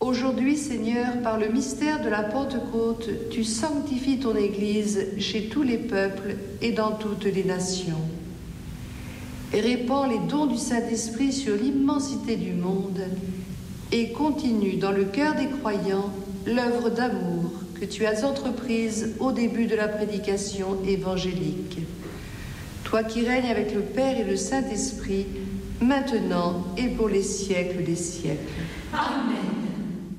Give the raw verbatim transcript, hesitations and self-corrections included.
Aujourd'hui, Seigneur, par le mystère de la Pentecôte, tu sanctifies ton Église chez tous les peuples et dans toutes les nations. Et répands les dons du Saint-Esprit sur l'immensité du monde et continue dans le cœur des croyants l'œuvre d'amour que tu as entreprise au début de la prédication évangélique. Toi qui règnes avec le Père et le Saint-Esprit, maintenant et pour les siècles des siècles. Amen.